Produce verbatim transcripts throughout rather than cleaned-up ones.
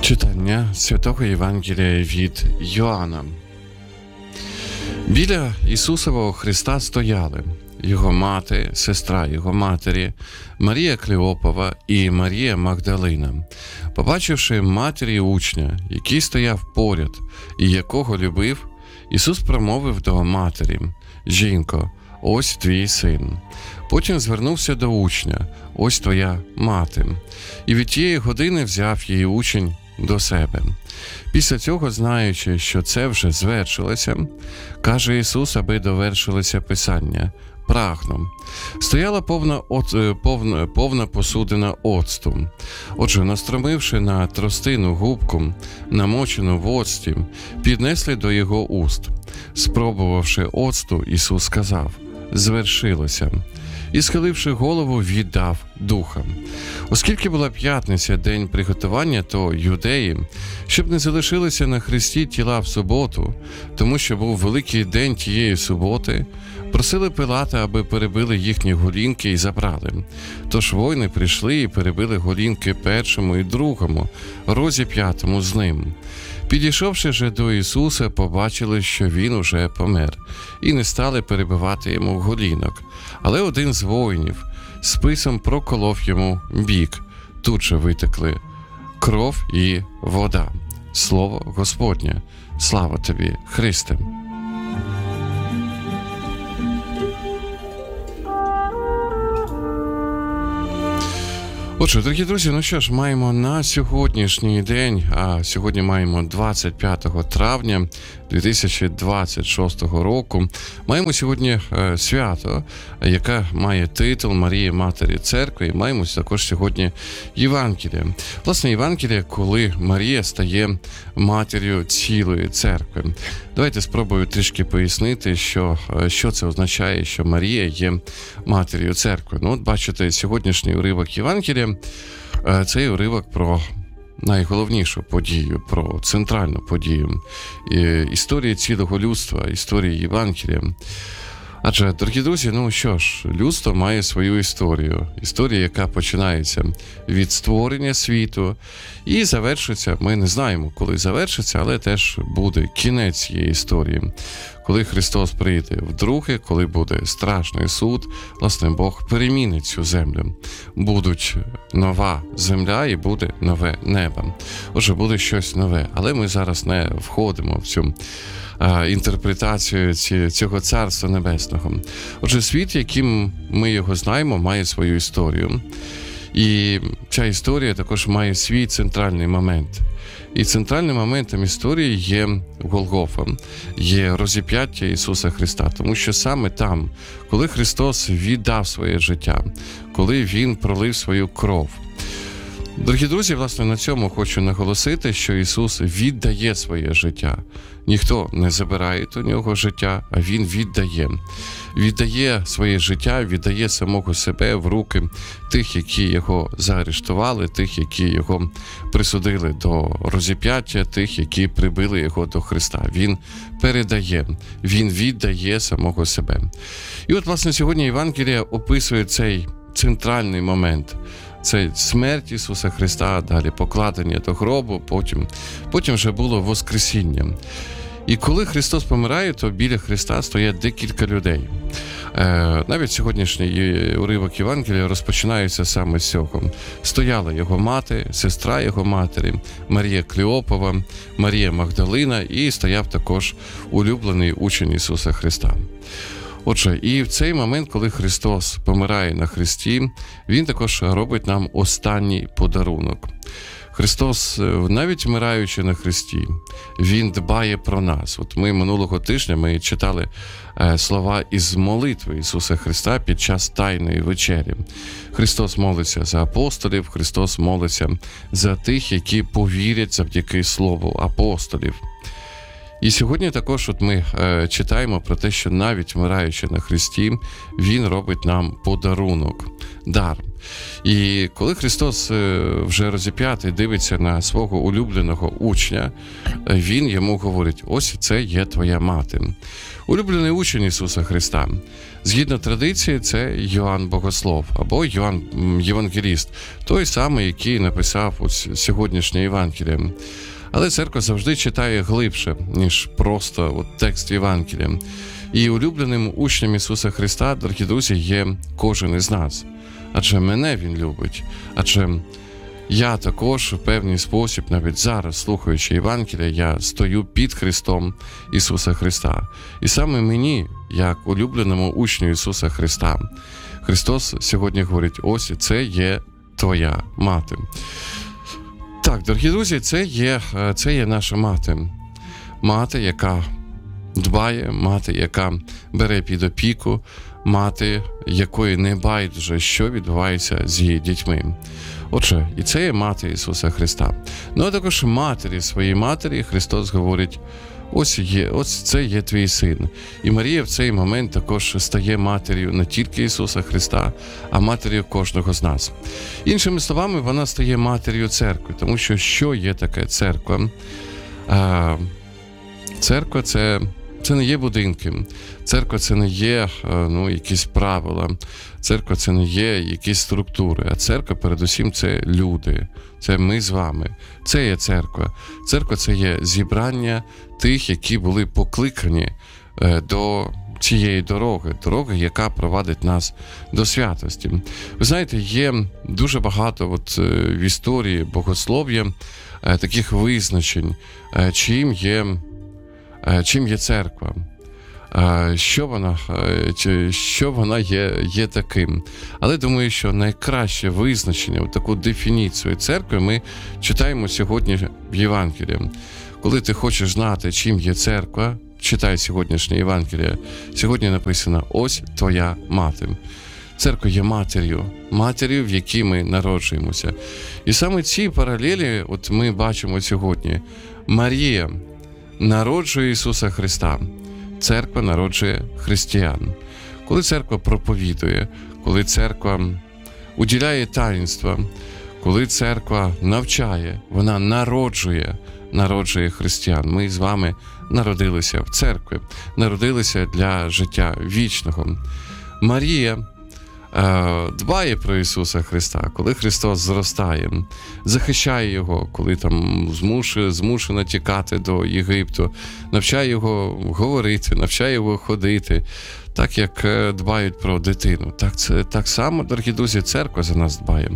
Читання Святого Євангелія від Йоанна. Біля Ісусового Христа стояли Його мати, сестра Його матері, Марія Клеопова і Марія Магдалина. Побачивши матері учня, який стояв поряд і якого любив, Ісус промовив до матері: «Жінко, ось твій син». Потім звернувся до учня: «Ось твоя мати». І від тієї години взяв її учень до себе. Після цього, знаючи, що це вже звершилося, каже Ісус, аби довершилося Писання: «Прагну». Стояла повна, от, повна, повна посудина оцту. Отже, настромивши на тростину губку, намочену в оцті, піднесли до його уст. Спробувавши оцту, Ісус сказав: «Звершилося». І, схиливши голову, віддав духа. Оскільки була п'ятниця, день приготування, то юдеї, щоб не залишилися на хресті тіла в суботу, тому що був великий день тієї суботи, просили Пилата, аби перебили їхні голінки і забрали. Тож воїни прийшли і перебили голінки першому і другому, розіп'ятому з ним. Підійшовши же до Ісуса, побачили, що Він уже помер, і не стали перебивати йому голінок. Але один з воїнів списом проколов йому бік. Тут же витекли кров і вода. Слово Господнє. Слава тобі, Христе! Отже, дорогі друзі, ну що ж, маємо на сьогоднішній день, а сьогодні маємо двадцять п'ятого травня дві тисячі двадцять шостого року, маємо сьогодні е, свято, яке має титул Марії Матері Церкви, і маємо також сьогодні Євангелія. Власне, Євангелія, коли Марія стає матір'ю цілої церкви. Давайте спробую трішки пояснити, що, що це означає, що Марія є матір'ю церкви. Ну, от бачите, сьогоднішній уривок Євангелія – цей уривок про найголовнішу подію, про центральну подію історії цілого людства, історії Євангелія. Адже, дорогі друзі, ну що ж, людство має свою історію. Історія, яка починається від створення світу і завершиться, ми не знаємо, коли завершиться, але теж буде кінець цієї історії. Коли Христос прийде вдруге, коли буде страшний суд, власне, Бог перемінить цю землю. Будуть нова земля і буде нове небо. Отже, буде щось нове, але ми зараз не входимо в цю інтерпретацію цього Царства Небесного. Отже, світ, яким ми його знаємо, має свою історію. І ця історія також має свій центральний момент. І центральним моментом історії є Голгофа, є розіп'яття Ісуса Христа. Тому що саме там, коли Христос віддав своє життя, коли Він пролив свою кров. Дорогі друзі, власне, на цьому хочу наголосити, що Ісус віддає своє життя. Ніхто не забирає у нього життя, а Він віддає. Віддає своє життя, віддає самого себе в руки тих, які його заарештували, тих, які його присудили до розіп'яття, тих, які прибили його до Христа. Він передає, він віддає самого себе. І от, власне, сьогодні Євангелія описує цей центральний момент. Це смерть Ісуса Христа, далі покладення до гробу, потім, потім вже було воскресіння. І коли Христос помирає, то біля Христа стоять декілька людей. Е, навіть сьогоднішній уривок Євангелія розпочинається саме з цього. Стояла його мати, сестра його матері, Марія Клеопова, Марія Магдалина, і стояв також улюблений учень Ісуса Христа. Отже, і в цей момент, коли Христос помирає на хресті, Він також робить нам останній подарунок. Христос, навіть вмираючи на хресті, Він дбає про нас. От ми минулого тижня ми читали слова із молитви Ісуса Христа під час Тайної вечері. Христос молиться за апостолів, Христос молиться за тих, які повірять завдяки слову апостолів. І сьогодні також от ми е, читаємо про те, що навіть вмираючи на хресті, Він робить нам подарунок, дар. І коли Христос вже розіп'ятий дивиться на свого улюбленого учня, він йому говорить: ось це є твоя мати. Улюблений учень Ісуса Христа. Згідно традиції, це Йоанн Богослов або Йоанн Євангеліст, той самий, який написав ось сьогоднішнє Євангеліє. Але церква завжди читає глибше, ніж просто от текст Євангелія. І улюбленим учнем Ісуса Христа, дорогі друзі, є кожен із нас. Адже мене Він любить. Адже я також в певний спосіб, навіть зараз, слухаючи Євангелія, я стою під Христом Ісуса Христа. І саме мені, як улюбленому учню Ісуса Христа, Христос сьогодні говорить: ось це є твоя мати. Так, дорогі друзі, це є, це є наша мати. Мати, яка дбає, мати, яка бере під опіку, мати, якої не байдуже, що відбувається з її дітьми. Отже, і це є мати Ісуса Христа. Ну, а також матері, своїй матері Христос говорить: ось є, ось це є твій син. І Марія в цей момент також стає матір'ю не тільки Ісуса Христа, а матір'ю кожного з нас. Іншими словами, вона стає матір'ю церкви, тому що що є таке церква? А, церква – це Це не є будинки, церква – це не є ну, якісь правила, церква – це не є якісь структури, а церква, передусім, це люди, це ми з вами, це є церква. Церква – це є зібрання тих, які були покликані до цієї дороги, дороги, яка провадить нас до святості. Ви знаєте, є дуже багато от, в історії богослов'я таких визначень, чим є Чим є церква? Що вона, що вона є, є таким? Але думаю, що найкраще визначення, таку дефініцію церкви ми читаємо сьогодні в Євангелії. Коли ти хочеш знати, чим є церква, читай сьогоднішнє Євангеліє. Сьогодні написано: ось твоя мати. Церква є матір'ю, матір'ю, в якій ми народжуємося. І саме ці паралелі от ми бачимо сьогодні. Марія народжує Ісуса Христа. Церква народжує християн. Коли церква проповідує, коли церква уділяє таїнства, коли церква навчає, вона народжує, народжує християн. Ми з вами народилися в церкві, народилися для життя вічного. Марія дбає про Ісуса Христа, коли Христос зростає, захищає Його, коли там змушує, змушено тікати до Єгипту, навчає Його говорити, навчає Його ходити, так як дбають про дитину. Так, це, так само, дорогі друзі, церква за нас дбає,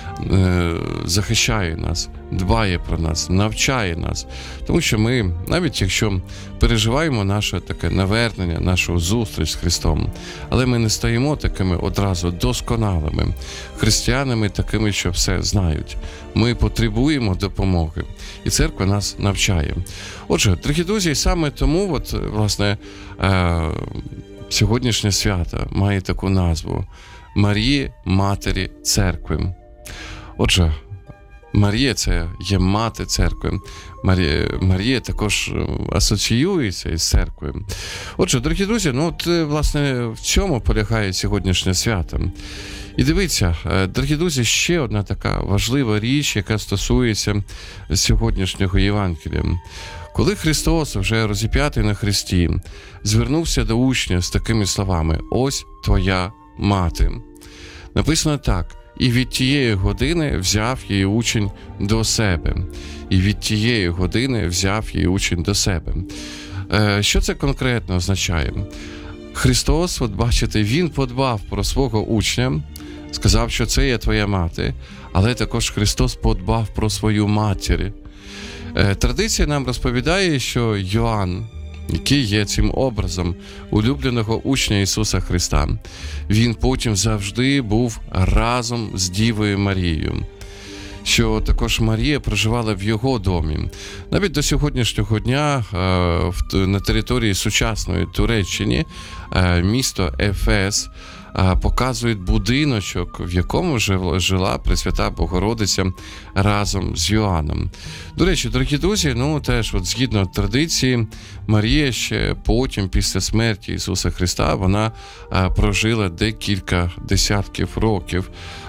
захищає нас, дбає про нас, навчає нас. Тому що ми, навіть якщо переживаємо наше таке навернення, нашу зустріч з Христом, але ми не стаємо такими одразу досконалими християнами, такими, що все знають. Ми потребуємо допомоги. І церква нас навчає. Отже, дорогі друзі, саме тому, от, власне, е- сьогоднішнє свято має таку назву: Марії, Матері Церкви. Отже, Марія – це є мати церкви. Марія, Марія також асоціюється із церквою. Отже, дорогі друзі, ну от, власне, в цьому полягає сьогоднішнє свято. І дивіться, дорогі друзі, ще одна така важлива річ, яка стосується сьогоднішнього Євангелія. Коли Христос, вже розіп'ятий на хресті, звернувся до учня з такими словами: ось твоя мати. Написано так: і від тієї години взяв її учень до себе. І від тієї години взяв її учень до себе. Що це конкретно означає? Христос, от бачите, Він подбав про свого учня, сказав, що це є твоя мати, але також Христос подбав про свою матір. Традиція нам розповідає, що Йоанн, який є цим образом улюбленого учня Ісуса Христа, він потім завжди був разом з Дівою Марією, що також Марія проживала в його домі. Навіть до сьогоднішнього дня на території сучасної Туреччини місто Ефес показують будиночок, в якому жила Пресвята Богородиця разом з Йоанном. До речі, дорогі друзі, ну теж от згідно традиції, Марія ще потім, після смерті Ісуса Христа, вона прожила декілька десятків років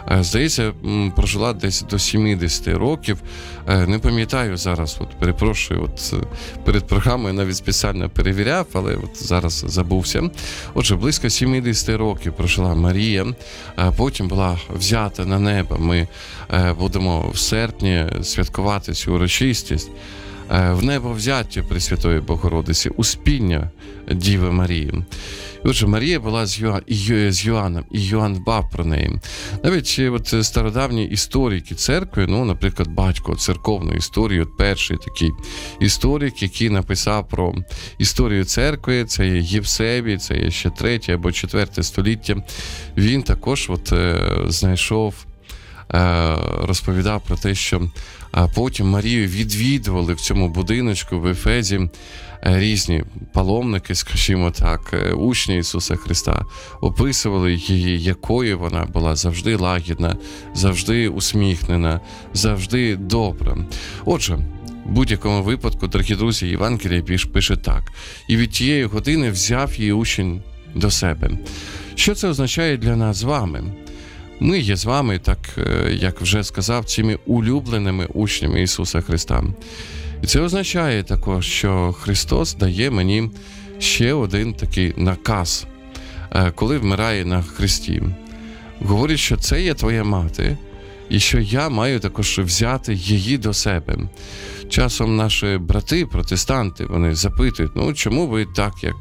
Здається, прожила десь до сімдесят років. Не пам'ятаю зараз, от перепрошую, от перед програмою навіть спеціально перевіряв, але от зараз забувся. Отже, близько сімдесят років прожила Марія, потім була взята на небо. Ми будемо в серпні святкувати цю урочистість. В небо взяття Пресвятої Богородиці, успіння Діви Марії. Отже, Марія була з, Йоан, з Йоанном, і Йоанн дбав про неї. Навіть от стародавні історики церкви, ну, наприклад, батько церковної історії, от перший такий історик, який написав про історію церкви, це є Євсевій, це є ще третє або четверте століття, він також от, е, знайшов, е, розповідав про те, що а потім Марію відвідували в цьому будиночку в Ефезі різні паломники, скажімо так, учні Ісуса Христа, описували її, якою вона була завжди лагідна, завжди усміхнена, завжди добра. Отже, в будь-якому випадку, дорогі друзі, Євангеліє пише так: «І від тієї години взяв її учень до себе». Що це означає для нас з вами? Ми є з вами, так як вже сказав, цими улюбленими учнями Ісуса Христа. І це означає також, що Христос дає мені ще один такий наказ, коли вмирає на хресті. Говорить, що це є твоя мати, і що я маю також взяти її до себе. Часом наші брати, протестанти, вони запитують, ну чому ви так, як,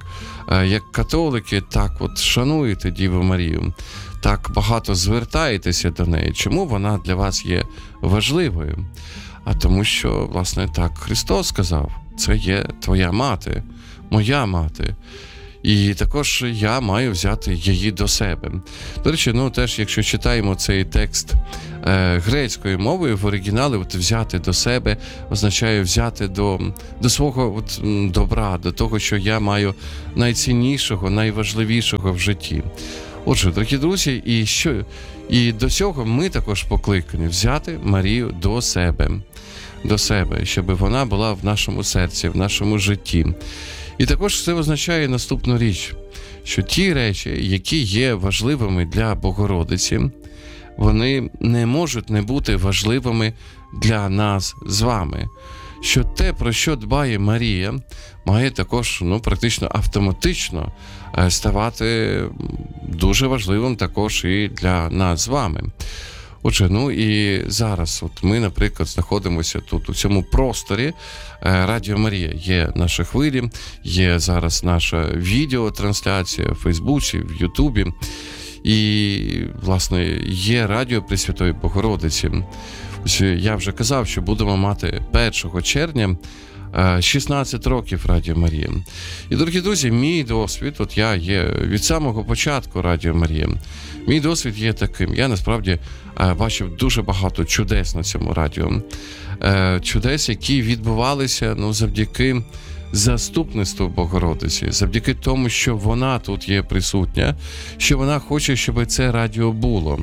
як католики, так от шануєте Діву Марію, так багато звертаєтеся до неї, чому вона для вас є важливою? А тому що, власне, так Христос сказав, це є твоя мати, моя мати. І також я маю взяти її до себе. До речі, ну теж, якщо читаємо цей текст е, грецькою мовою, в оригіналі от, взяти до себе означає взяти до, до свого от, добра, до того, що я маю найціннішого, найважливішого в житті. Отже, дорогі друзі, і, що, і до цього ми також покликані взяти Марію до себе, до себе, щоб вона була в нашому серці, в нашому житті. І також це означає наступну річ, що ті речі, які є важливими для Богородиці, вони не можуть не бути важливими для нас з вами. Що те, про що дбає Марія, має також, ну, практично автоматично ставати дуже важливим також і для нас з вами. Отже, ну і зараз от ми, наприклад, знаходимося тут у цьому просторі Радіо Марія. Є наші хвилі, є зараз наша відеотрансляція в Фейсбуці, в Ютубі. І, власне, є Радіо Пресвятої Богородиці. Ось я вже казав, що будемо мати першого червня шістнадцять років Радіо Марія. І, дорогі друзі, мій досвід, от я є від самого початку Радіо Марія, мій досвід є таким. Я, насправді, бачив дуже багато чудес на цьому радіо. Чудес, які відбувалися, ну, завдяки заступництву Богородиці, завдяки тому, що вона тут є присутня, що вона хоче, щоб це радіо було.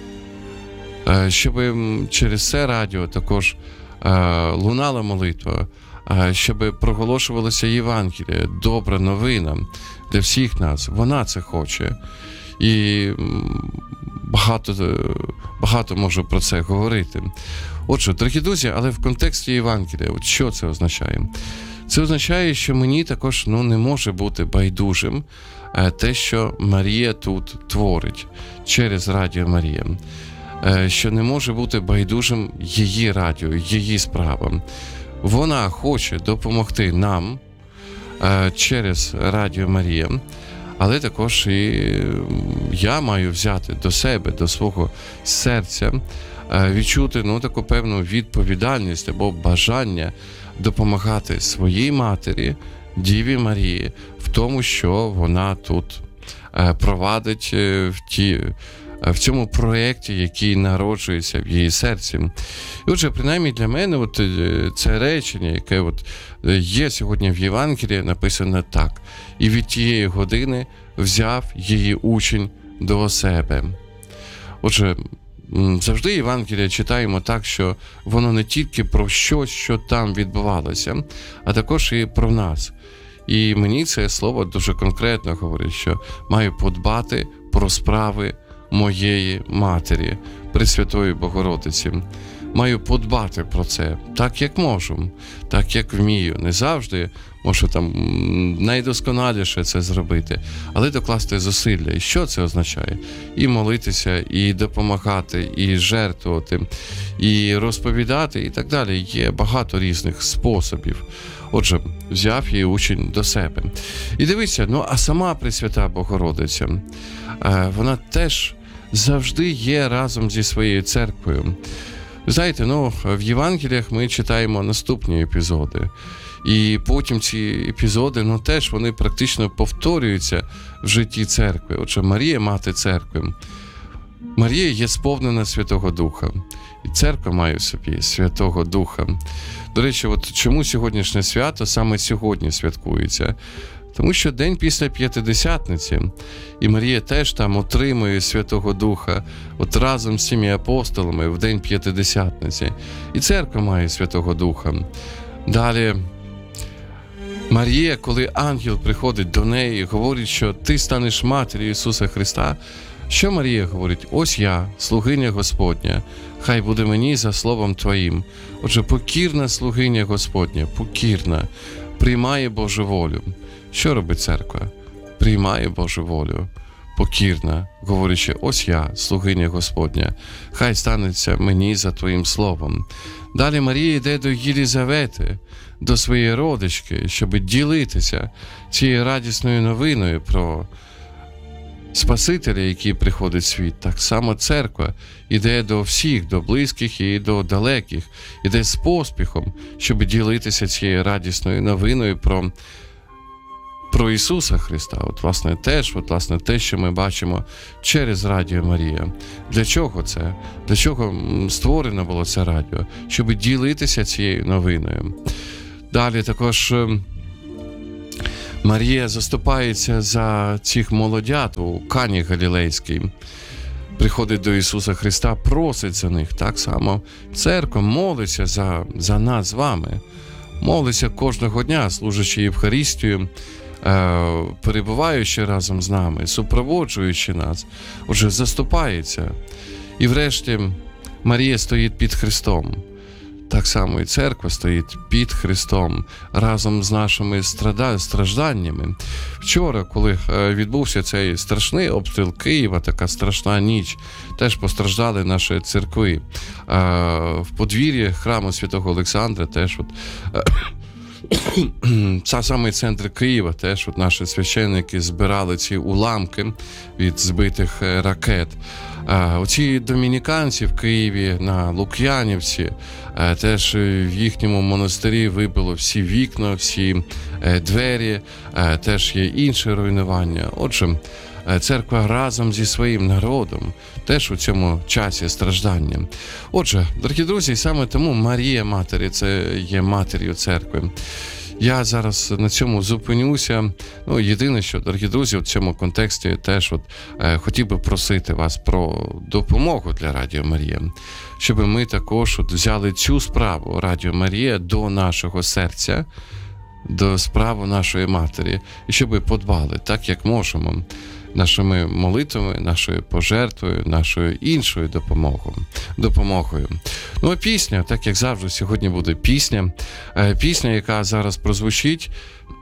Щоб через це радіо також лунала молитва, щоб проголошувалося Євангеліє, добра новина для всіх нас. Вона це хоче. І багато, багато можу про це говорити. Отже, дорогі друзі, але в контексті Євангелія, от що це означає? Це означає, що мені також, ну, не може бути байдужим те, що Марія тут творить через Радіо Марія. Що не може бути байдужим її радіо, її справам. Вона хоче допомогти нам через Радіо Марія, але також і я маю взяти до себе, до свого серця, відчути, ну, таку певну відповідальність або бажання допомагати своїй матері, Діві Марії, в тому, що вона тут провадить в ті в цьому проєкті, який народжується в її серці. І отже, принаймні для мене от це речення, яке от є сьогодні в Євангелії, написано так: «І від тієї години взяв її учень до себе». Отже, завжди Євангелія читаємо так, що воно не тільки про щось, що там відбувалося, а також і про нас. І мені це слово дуже конкретно говорить, що маю подбати про справи моєї матері, Пресвятої Богородиці. Маю подбати про це так, як можу, так, як вмію. Не завжди можу там найдосконаліше це зробити, але докласти зусилля. І що це означає? І молитися, і допомагати, і жертвувати, і розповідати, і так далі. Є багато різних способів. Отже, взяв її учень до себе. І дивіться, ну а сама Пресвята Богородиця, вона теж завжди є разом зі своєю церквою. Знаєте, ну, в Євангеліях ми читаємо наступні епізоди. І потім ці епізоди, ну, теж вони практично повторюються в житті церкви. Отже, Марія – мати церкви. Марія є сповнена Святого Духа. І церква має в собі Святого Духа. До речі, от чому сьогоднішнє свято саме сьогодні святкується? Тому що день після П'ятидесятниці, і Марія теж там отримує Святого Духа, от разом з цими апостолами в день П'ятидесятниці. І церква має Святого Духа. Далі Марія, коли ангел приходить до неї і говорить, що ти станеш матір'ю Ісуса Христа, що Марія говорить? Ось я, слугиня Господня, хай буде мені за словом Твоїм. Отже, покірна слугиня Господня, покірна, приймає Божу волю. Що робить церква? Приймає Божу волю, покірна, говорячи, ось я, слугиня Господня, хай станеться мені за Твоїм словом. Далі Марія йде до Єлізавети, до своєї родички, щоб ділитися цією радісною новиною про Спасителя, який приходить в світ. Так само церква йде до всіх, до близьких і до далеких, йде з поспіхом, щоб ділитися цією радісною новиною про Про Ісуса Христа. От, власне, теж, от, власне, те, що ми бачимо через Радіо Марія. Для чого це? Для чого створено було це радіо? Щоб ділитися цією новиною. Далі також Марія заступається за цих молодят у Кані Галілейській. Приходить до Ісуса Христа, просить за них. Так само церква молиться за, за нас з вами. Молиться кожного дня, служачи Євхаристію, перебуваючи разом з нами, супроводжуючи нас, отже, заступається. І врешті Марія стоїть під Христом. Так само і церква стоїть під Христом разом з нашими стражданнями. Вчора, коли відбувся цей страшний обстріл Києва, така страшна ніч, теж постраждали наші церкви. В подвір'ї храму Святого Олександра теж от це самий центр Києва, теж от наші священники збирали ці уламки від збитих ракет. А, оці домініканці в Києві на Лук'янівці, а, теж в їхньому монастирі вибило всі вікна, всі а, двері, а, теж є інше руйнування. Отже, церква разом зі своїм народом теж у цьому часі страждання. Отже, дорогі друзі, саме тому Марія Матері, це є матір'ю церкви. Я зараз на цьому зупинюся. Ну, єдине, що, дорогі друзі, в цьому контексті теж от, е, хотів би просити вас про допомогу для Радіо Марія, щоб ми також от взяли цю справу Радіо Марія до нашого серця, до справи нашої матері, і щоб ми подбали так, як можемо, нашими молитвами, нашою пожертвою, нашою іншою допомогою. допомогою. Ну, а пісня, так як завжди, сьогодні буде пісня. Пісня, яка зараз прозвучить,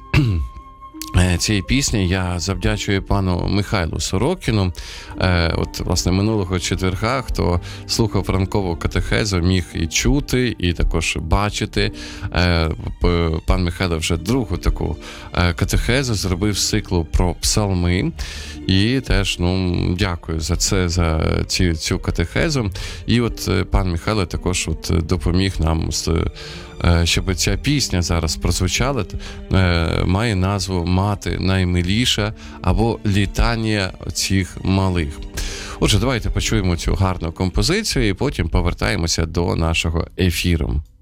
цієї пісні я завдячую пану Михайлу Сорокіну. От, власне, минулого четверга, хто слухав ранкову катехезу, міг і чути, і також бачити. Пан Михайло вже другу таку катехезу зробив з циклу про псалми. І теж, ну, дякую за це, за цю, цю катехезу. І от пан Михайло також от допоміг нам, щоб ця пісня зараз прозвучала, має назву «Мати наймиліша» або «Літання цих малих». Отже, давайте почуємо цю гарну композицію і потім повертаємося до нашого ефіру.